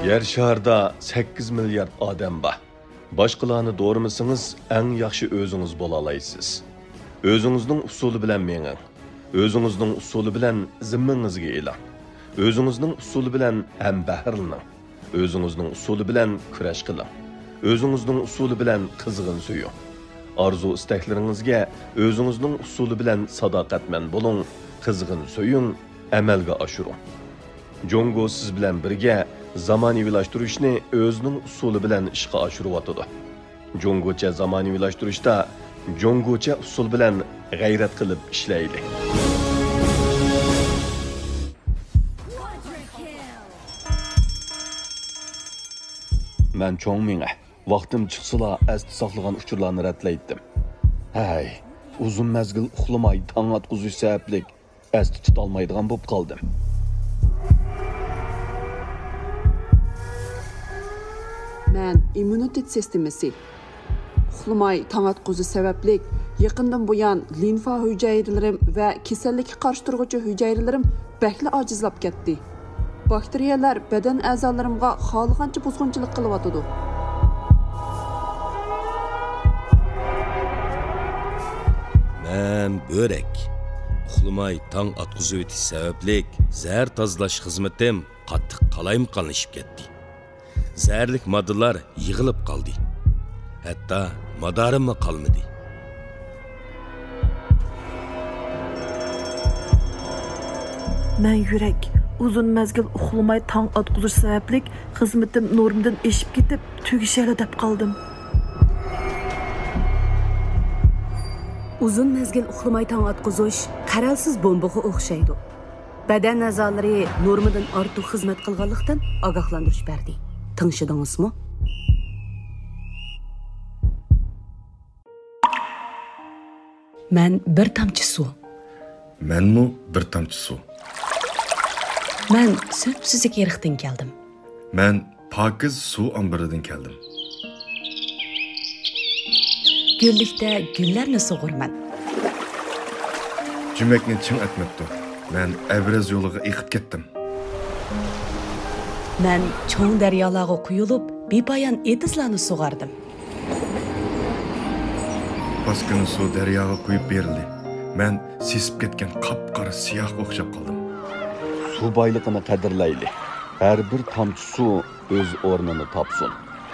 Yer şarda 8 milyard odam bor. Boshqalarni doğramasangiz, eng yaxshi o'zingiz bo'la olasiz. O'zingizning usuli bilan menging. O'zingizning usuli bilan zimmangizga e'lon. O'zingizning usuli bilan ham bahrlaning. O'zingizning usuli bilan kurash qiling. O'zingizning usuli bilan qizg'in suying. Arzu istaklaringizga o'zingizning usuli bilan sadoqatmand bo'ling, qizg'in suying, amalga oshiring. Jongo siz bilan birga zamonaviylashtirishni o'zining usuli bilan ishga oshiryotdi. Jongocha zamonaviylashtirishda jongocha usul bilan g'ayrat qilib ishlaydi. Men cho'ngminga vaqtim chiqsala asti saqlagan uchurlarni ratlaydim. Hay, uzun mezgil uxlamay tong atquzish sabablik asti tutolmaydigan bo'lib qoldim. Men immunitet sistemasi uxlamay tong atquzish sabablik yaqindan buyon limfa hujayralarim va kasallikka qarshi turuvchi hujayralarim bakli ojizlab ketdi. Bakteriyalar badan a'zolarimga xohlagancha buzg'unchilik qilyotdi. Men börek. Uxlamay tong atquzish o'tish sabablik zahar tozalash xizmatim qattiq qalayimqonlashib ketdi. Zərlik moddalar yığılıb qaldı. Hətta madarim qalmadı. Mən yürək uzun məzgil uxlamay tong atquzish sabablik xizmatim normdan eşib ketib tugishali deb qaldım. Uzun mezgil uxlamay tong atquzish qaralsiz bombaga o'xshaydi. Badan a'zolari normadan ortiq xizmat qilganlikdan ogohlantirish berdi. Tanışdыңызmı? Ben bir tamçı su. Menmi bir tamçı su. Ben söpsüzlük yerikten geldim. Ben pakiz su ambiridan keldim. Güllikte güllerni soğurman. Cümekni çın etmekti. Ben Evraz yoluga eqib ketdim. Ben çoğun deryalarga quyulup bepayan etizlarni soğardım. Baskını su deryaga quyup berildi. Ben sesip ketken qapqara siyah o'xshab qoldim. Su boyligini qadrlayli. Har bir tomchi suv o'z o'rnini topsin.